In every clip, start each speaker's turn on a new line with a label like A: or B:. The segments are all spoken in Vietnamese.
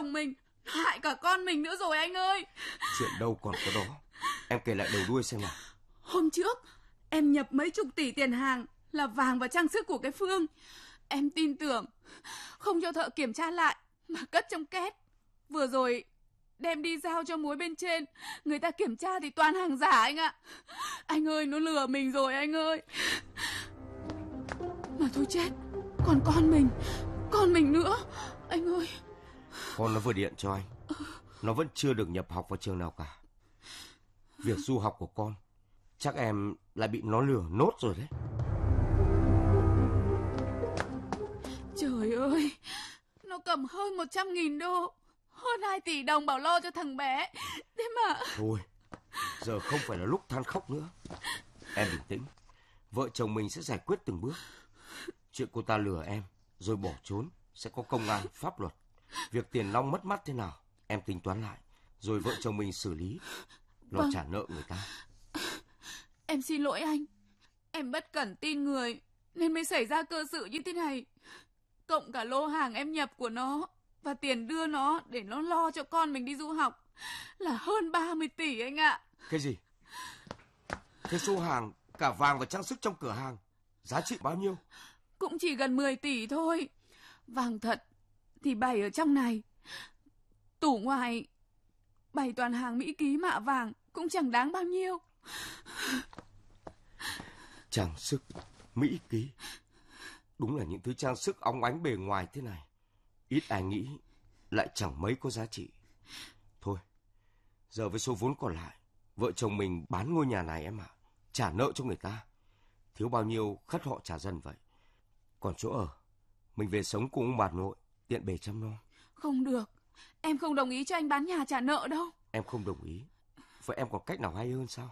A: chồng mình, hại cả con mình nữa rồi anh ơi.
B: Chuyện đâu còn có đó. Em kể lại đầu đuôi xem nào.
A: Hôm trước em nhập mấy chục tỷ tiền hàng là vàng và trang sức của cái Phương. Em tin tưởng, không cho thợ kiểm tra lại mà cất trong két. Vừa rồi đem đi giao cho mối bên trên, người ta kiểm tra thì toàn hàng giả anh ạ. Anh ơi, nó lừa mình rồi anh ơi. Mà thôi chết, còn con mình nữa anh ơi.
B: Con nó vừa điện cho anh, nó vẫn chưa được nhập học vào trường nào cả. Việc du học của con chắc em lại bị nó lừa nốt rồi đấy.
A: Trời ơi, nó cầm hơn 100.000 đô, hơn 2 tỷ đồng bảo lo cho thằng bé. Thế mà...
B: Thôi, giờ không phải là lúc than khóc nữa. Em bình tĩnh, vợ chồng mình sẽ giải quyết từng bước. Chuyện cô ta lừa em rồi bỏ trốn sẽ có công an, pháp luật. Việc tiền nong mất mát thế nào em tính toán lại, rồi vợ chồng mình xử lý, lo trả nợ người ta.
A: Em xin lỗi anh, em bất cẩn tin người nên mới xảy ra cơ sự như thế này. Cộng cả lô hàng em nhập của nó và tiền đưa nó để nó lo cho con mình đi du học là hơn 30 tỷ anh ạ.
B: Cái gì? Thế số hàng, cả vàng và trang sức trong cửa hàng giá trị bao nhiêu?
A: Cũng chỉ gần 10 tỷ thôi. Vàng thật thì bày ở trong này. Tủ ngoài bày toàn hàng Mỹ ký mạ vàng cũng chẳng đáng bao nhiêu.
B: Trang sức, Mỹ ký. Đúng là những thứ trang sức óng ánh bề ngoài thế này, ít ai nghĩ lại chẳng mấy có giá trị. Thôi, giờ với số vốn còn lại, vợ chồng mình bán ngôi nhà này em ạ. Trả nợ cho người ta. Thiếu bao nhiêu khất họ trả dần vậy. Còn chỗ ở, mình về sống cùng ông bà nội, tiện bề chăm nom.
A: Không được, em không đồng ý cho anh bán nhà trả nợ đâu.
B: Em không đồng ý, vậy em còn cách nào hay hơn sao?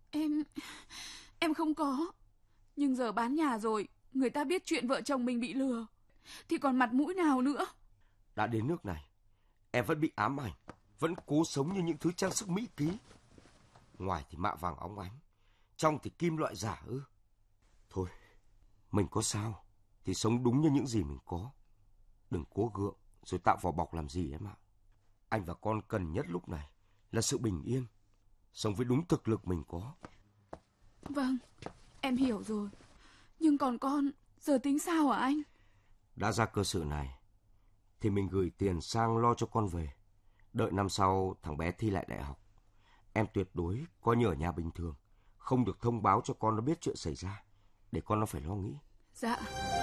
A: Em không có. Nhưng giờ bán nhà rồi, người ta biết chuyện vợ chồng mình bị lừa thì còn mặt mũi nào nữa.
B: Đã đến nước này, em vẫn bị ám ảnh, vẫn cố sống như những thứ trang sức Mỹ ký. Ngoài thì mạ vàng óng ánh, trong thì kim loại giả ư? Thôi, mình có sao thì sống đúng như những gì mình có. Đừng cố gượng rồi tạo vỏ bọc làm gì em ạ. Anh và con cần nhất lúc này là sự bình yên, sống với đúng thực lực mình có.
A: Vâng, em hiểu rồi. Nhưng còn con, giờ tính sao hả anh?
B: Đã ra cơ sự này thì mình gửi tiền sang lo cho con về. Đợi năm sau thằng bé thi lại đại học, em tuyệt đối coi như ở nhà bình thường, không được thông báo cho con nó biết chuyện xảy ra, để con nó phải lo nghĩ.
A: Dạ.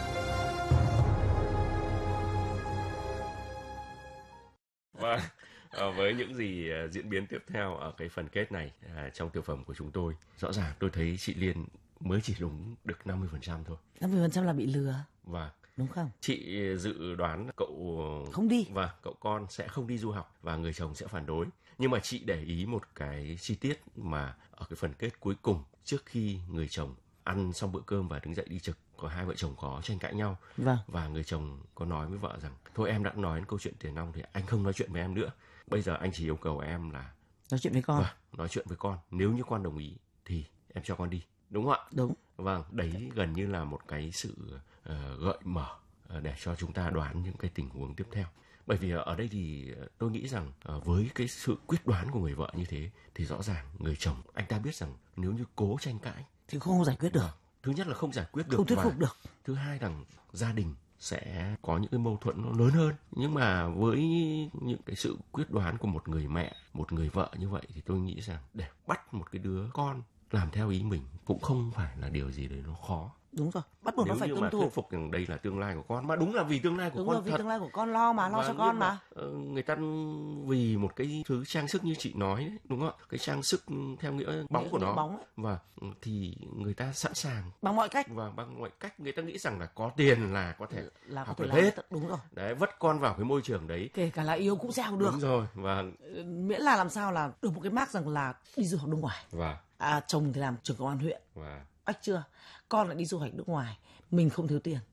C: Vâng, với những gì diễn biến tiếp theo ở cái phần kết này trong tiểu phẩm của chúng tôi, rõ ràng tôi thấy chị Liên mới chỉ đúng được 50% thôi.
D: 50% là bị lừa.
C: Vâng.
D: Đúng không?
C: Chị dự đoán cậu
D: không đi
C: và cậu con sẽ không đi du học và người chồng sẽ phản đối. Nhưng mà chị để ý một cái chi tiết mà ở cái phần kết cuối cùng, trước khi người chồng ăn xong bữa cơm và đứng dậy đi trực, có hai vợ chồng có tranh cãi nhau.
D: Vâng.
C: Và người chồng có nói với vợ rằng thôi em đã nói đến câu chuyện tiền nong thì anh không nói chuyện với em nữa. Bây giờ anh chỉ yêu cầu em là
D: nói chuyện với con.
C: Vâng, nói chuyện với con. Nếu như con đồng ý thì em cho con đi. Đúng không ạ?
D: Đúng.
C: Vâng, đấy gần như là một cái sự gợi mở để cho chúng ta đoán những cái tình huống tiếp theo. Bởi vì ở đây thì tôi nghĩ rằng với cái sự quyết đoán của người vợ như thế thì rõ ràng người chồng anh ta biết rằng nếu như cố tranh cãi
D: thì không giải quyết được.
C: Thứ nhất là không giải quyết được,
D: không thuyết phục được.
C: Thứ hai rằng gia đình sẽ có những cái mâu thuẫn nó lớn hơn. Nhưng mà với những cái sự quyết đoán của một người mẹ, một người vợ như vậy thì tôi nghĩ rằng để bắt một cái đứa con làm theo ý mình cũng không phải là điều gì đấy nó khó.
D: Đúng rồi, bắt buộc nó phải tuân thủ.
C: Thuyết phục rằng đây là tương lai của con, mà đúng là vì tương lai của
D: đúng
C: con
D: rồi, vì
C: thật.
D: tương lai của con lo cho con mà.
C: Người ta vì một cái thứ trang sức như chị nói đấy, đúng không ạ? Cái trang sức theo nghĩa bóng của nó.
D: Bóng.
C: Và thì người ta sẵn sàng
D: bằng mọi cách.
C: Và bằng mọi cách người ta nghĩ rằng là có tiền là có thể
D: là
C: học
D: có thể
C: được hết.
D: Đúng rồi.
C: Đấy, vất con vào cái môi trường đấy.
D: Kể cả là yêu cũng sẽ học được.
C: Đúng rồi. Và
D: miễn là làm sao là được một cái mác rằng là đi du học nước ngoài.
C: Và
D: chồng thì làm trưởng công an huyện.
C: Và
D: bách chưa, con lại đi du học nước ngoài, mình không thiếu tiền,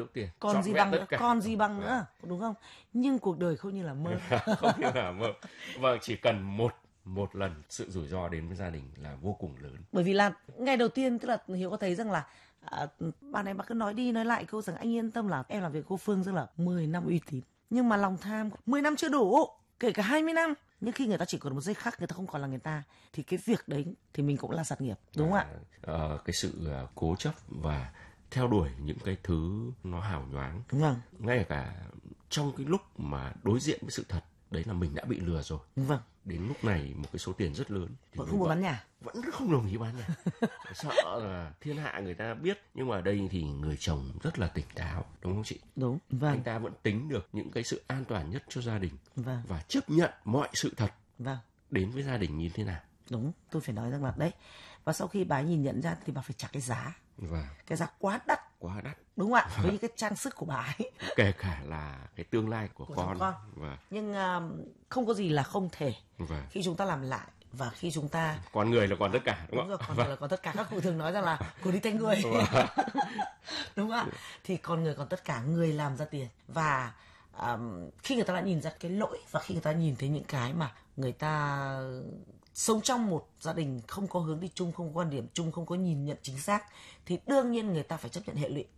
D: con gì bằng nữa, con gì bằng nữa, đúng không? Nhưng cuộc đời không như là mơ.
C: Không như là mơ. Vâng, chỉ cần một lần sự rủi ro đến với gia đình là vô cùng lớn.
D: Bởi vì là ngày đầu tiên, tức là Hiếu có thấy rằng là bà này bà cứ nói đi nói lại câu rằng anh yên tâm là em làm việc cô Phương rất là 10 năm uy tín. Nhưng mà lòng tham 10 năm chưa đủ, kể cả 20 năm. Nhưng khi người ta chỉ còn một giây khắc, người ta không còn là người ta, thì cái việc đấy thì mình cũng là sát nghiệp, đúng không ạ?
C: Cái sự cố chấp và theo đuổi những cái thứ nó hào nhoáng.
D: Đúng không?
C: Ngay cả trong cái lúc mà đối diện với sự thật, đấy là mình đã bị lừa rồi.
D: Vâng.
C: Đến lúc này một cái số tiền rất lớn thì
D: vẫn không muốn bán nhà,
C: vẫn không đồng ý bán nhà. Sợ là thiên hạ người ta biết. Nhưng mà ở đây thì người chồng rất là tỉnh táo, đúng không chị?
D: Đúng. Vâng.
C: Anh ta vẫn tính được những cái sự an toàn nhất cho gia đình.
D: Vâng.
C: Và chấp nhận mọi sự thật.
D: Vâng.
C: Đến với gia đình như thế nào.
D: Đúng, tôi phải nói rằng là đấy. Và sau khi bà ấy nhìn nhận ra thì bà phải trả cái giá.
C: Vâng.
D: Cái giá quá đắt. Đúng không ạ? Với những cái trang sức của bà ấy.
C: Kể cả là cái tương lai của con.
D: Vâng. Nhưng không có gì là không thể.
C: Vâng.
D: Khi chúng ta làm lại và khi chúng ta...
C: Con người là còn tất cả, đúng không?
D: Đúng rồi, con người là còn tất cả. Các cụ thường nói rằng là của đi tay người. Đúng không ạ? Thì con người còn tất cả, người làm ra tiền. Và khi người ta đã nhìn ra cái lỗi và khi người ta nhìn thấy những cái mà người ta sống trong một gia đình không có hướng đi chung, không có quan điểm chung, không có nhìn nhận chính xác, thì đương nhiên người ta phải chấp nhận hệ lụy.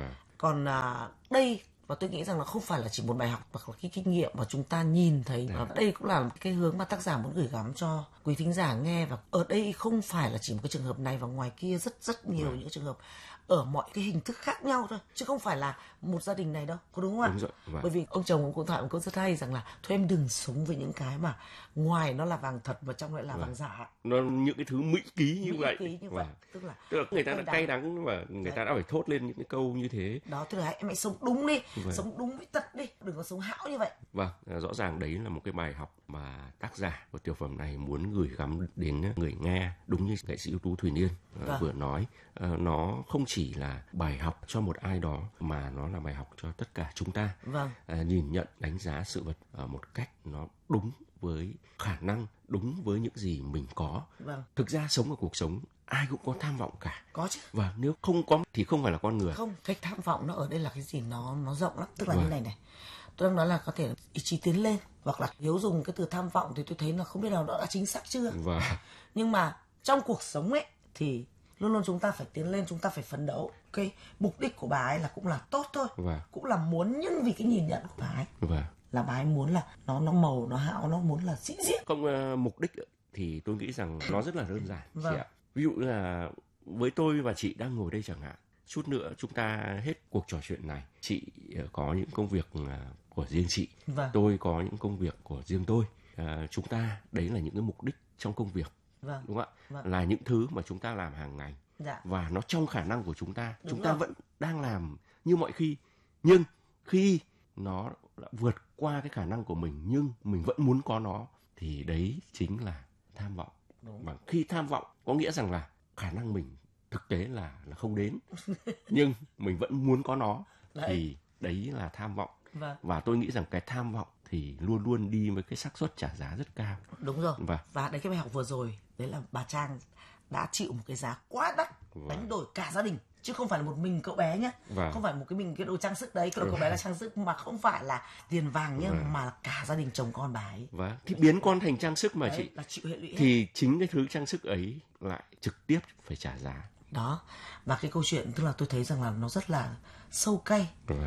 D: Còn đây, và tôi nghĩ rằng là không phải là chỉ một bài học mà là cái kinh nghiệm mà chúng ta nhìn thấy. Đây cũng là cái hướng mà tác giả muốn gửi gắm cho quý thính giả nghe. Và ở đây không phải là chỉ một cái trường hợp này, và ngoài kia rất nhiều những trường hợp ở mọi cái hình thức khác nhau thôi, chứ không phải là một gia đình này đâu, có đúng không ạ?
C: Đúng rồi.
D: Bởi vì ông chồng cũng thoại cũng rất hay rằng là thôi em đừng sống với những cái mà ngoài nó là vàng thật và trong lại là vàng giả.
C: Nó những cái thứ mỹ ký như vậy.
D: Tức là
C: người ta đã cay đắng và người ta đã phải thốt lên những cái câu như thế.
D: Đó, tức là em hãy sống đúng đi, sống đúng với tật đi, đừng có sống hão như vậy.
C: Vâng, rõ ràng đấy là một cái bài học mà tác giả của tiểu phẩm này muốn gửi gắm đến người nghe. Đúng như nghệ sĩ ưu tú Thùy Liên vừa nói, nó không chỉ là bài học cho một ai đó mà nó là bài học cho tất cả chúng ta. Nhìn nhận, đánh giá sự vật một cách nó đúng với khả năng, đúng với những gì mình có. Thực ra sống ở cuộc sống ai cũng có tham vọng cả.
D: Có chứ.
C: Và nếu không có thì không phải là con người.
D: Không, cái tham vọng nó ở đây là cái gì nó rộng lắm. Tức là như này. Tôi đang nói là có thể là ý chí tiến lên, hoặc là nếu dùng cái từ tham vọng thì tôi thấy là không biết nào đó đã chính xác chưa. Nhưng mà trong cuộc sống ấy thì luôn luôn chúng ta phải tiến lên, chúng ta phải phấn đấu. Cái mục đích của bà ấy là cũng là tốt thôi, cũng là muốn, nhưng vì cái nhìn nhận của bà ấy là bà ấy muốn là nó màu, nó hão, nó muốn là sĩ diện.
C: Không, mục đích thì tôi nghĩ rằng nó rất là đơn giản, chị ạ. Ví dụ là với tôi và chị đang ngồi đây chẳng hạn, chút nữa chúng ta hết cuộc trò chuyện này, chị có những công việc của riêng chị, tôi có những công việc của riêng tôi. Chúng ta, đấy là những cái mục đích trong công việc, đúng không ạ? Là những thứ mà chúng ta làm hàng ngày, và nó trong khả năng của chúng ta. Chúng ta vẫn đang làm như mọi khi, nhưng khi nó đã vượt qua cái khả năng của mình, nhưng mình vẫn muốn có nó, thì đấy chính là tham vọng. Và khi tham vọng có nghĩa rằng là khả năng mình thực tế là không đến, nhưng mình vẫn muốn có nó, thì đấy là tham vọng. Và tôi nghĩ rằng cái tham vọng thì luôn luôn đi với cái xác suất trả giá rất cao.
D: Đúng rồi. Và đấy, cái bài học vừa rồi đấy là bà Trang đã chịu một cái giá quá đắt, đánh đổi cả gia đình, chứ không phải là một mình cậu bé nhé. Không phải một cái đồ trang sức đấy, cậu bé là trang sức mà không phải là tiền vàng nhé, mà là cả gia đình chồng con bà ấy.
C: Thì biến con thành trang sức mà đấy, chị
D: là chịu hệ lụy hết.
C: Thì chính cái thứ trang sức ấy lại trực tiếp phải trả giá.
D: Đó, và cái câu chuyện tức là tôi thấy rằng là nó rất là sâu cay,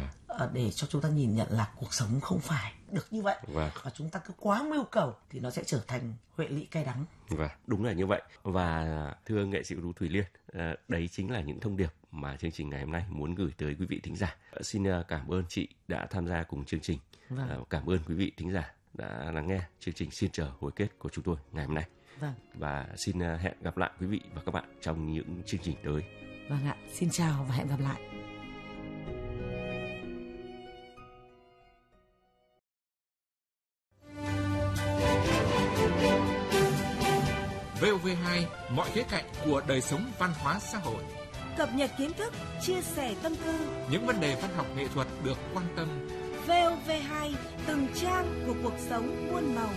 D: để cho chúng ta nhìn nhận là cuộc sống không phải được như vậy, và chúng ta cứ quá mưu cầu thì nó sẽ trở thành huệ lụy cay đắng.
C: Đúng là như vậy. Và thưa nghệ sĩ ưu tú Thùy Liên, đấy chính là những thông điệp mà chương trình ngày hôm nay muốn gửi tới quý vị thính giả. Xin cảm ơn chị đã tham gia cùng chương trình. Cảm ơn quý vị thính giả đã lắng nghe chương trình Xin Chờ Hồi Kết của chúng tôi ngày hôm nay. Và xin hẹn gặp lại quý vị và các bạn trong những chương trình tới.
D: Vâng ạ, xin chào và hẹn gặp lại.
E: VOV2, mọi khía cạnh của đời sống văn hóa xã hội.
F: Cập nhật kiến thức, chia sẻ tâm tư.
E: Những vấn đề văn học nghệ thuật được quan tâm.
F: VOV2, từng trang của cuộc sống muôn màu.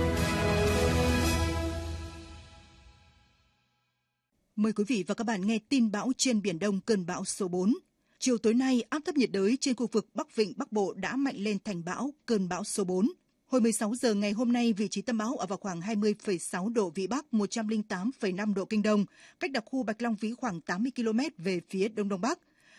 G: Mời quý vị và các bạn nghe tin bão trên Biển Đông, cơn bão số 4. Chiều tối nay, áp thấp nhiệt đới trên khu vực Bắc Vịnh Bắc Bộ đã mạnh lên thành bão, cơn bão số 4. Hồi 16 giờ ngày hôm nay, vị trí tâm bão ở vào khoảng 20,6 độ Vĩ Bắc, 108,5 độ Kinh Đông, cách đặc khu Bạch Long Vĩ khoảng 80 km về phía Đông Đông Bắc.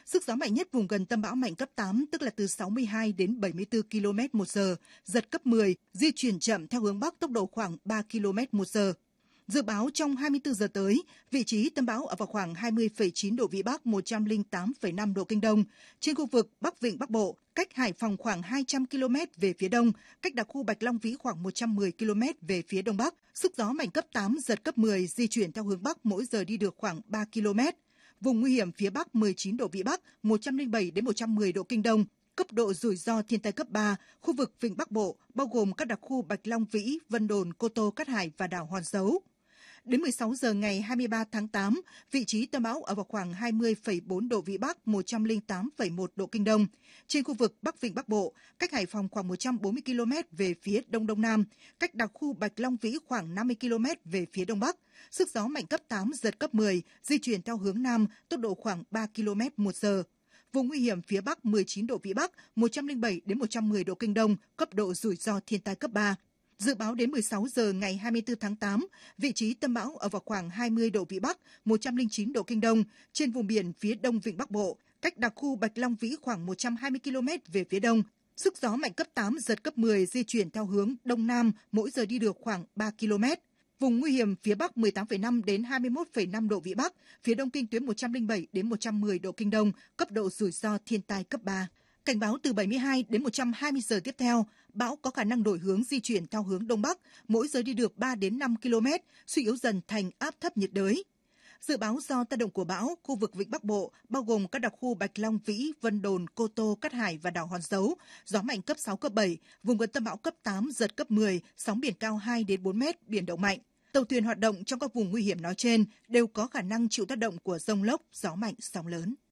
G: Sức gió mạnh nhất vùng gần tâm bão mạnh cấp 8, tức là từ 62 đến 74 km/h, giật cấp 10, di chuyển chậm theo hướng Bắc, tốc độ khoảng 3 km/h. Dự báo trong 24 giờ tới, vị trí tâm bão ở vào khoảng 20,9 độ Vĩ Bắc, 108,5 độ Kinh Đông, trên khu vực Bắc Vịnh Bắc Bộ, cách Hải Phòng khoảng 200 km về phía đông, cách đặc khu Bạch Long Vĩ khoảng 110 km về phía đông bắc. Sức gió mạnh cấp 8, giật cấp 10, di chuyển theo hướng Bắc, mỗi giờ đi được khoảng 3 km. Vùng nguy hiểm phía Bắc 19 độ Vĩ Bắc, 107 đến 110 độ Kinh Đông. Cấp độ rủi ro thiên tai cấp 3, khu vực Vịnh Bắc Bộ, bao gồm các đặc khu Bạch Long Vĩ, Vân Đồn, Cô Tô, Cát Hải và đảo Hòn Dấu. Đến 16 giờ ngày 23 tháng 8, vị trí tâm bão ở vào khoảng 20,4 độ Vĩ Bắc, 108,1 độ Kinh Đông. Trên khu vực Bắc Vịnh Bắc Bộ, cách Hải Phòng khoảng 140 km về phía Đông Đông Nam, cách đặc khu Bạch Long Vĩ khoảng 50 km về phía Đông Bắc. Sức gió mạnh cấp 8, giật cấp 10, di chuyển theo hướng Nam, tốc độ khoảng 3 km/h. Vùng nguy hiểm phía Bắc 19 độ Vĩ Bắc, 107 đến 110 độ Kinh Đông, cấp độ rủi ro thiên tai cấp 3. Dự báo đến 16 giờ ngày 24 tháng 8, vị trí tâm bão ở vào khoảng 20 độ Vĩ Bắc, 109 độ Kinh Đông, trên vùng biển phía Đông Vịnh Bắc Bộ, cách đặc khu Bạch Long Vĩ khoảng 120 km về phía đông. Sức gió mạnh cấp 8, giật cấp 10, di chuyển theo hướng Đông Nam, mỗi giờ đi được khoảng 3 km. Vùng nguy hiểm phía Bắc 18,5 đến 21,5 độ Vĩ Bắc, phía Đông kinh tuyến 107 đến 110 độ Kinh Đông, cấp độ rủi ro thiên tai cấp 3. Cảnh báo từ 72 đến 120 giờ tiếp theo, bão có khả năng đổi hướng di chuyển theo hướng Đông Bắc, mỗi giờ đi được 3 đến 5 km, suy yếu dần thành áp thấp nhiệt đới. Dự báo do tác động của bão, khu vực Vịnh Bắc Bộ, bao gồm các đặc khu Bạch Long Vĩ, Vân Đồn, Cô Tô, Cát Hải và đảo Hòn Dấu, gió mạnh cấp 6, cấp 7, vùng gần tâm bão cấp 8, giật cấp 10, sóng biển cao 2 đến 4 mét, biển động mạnh. Tàu thuyền hoạt động trong các vùng nguy hiểm nói trên đều có khả năng chịu tác động của dông lốc, gió mạnh, sóng lớn.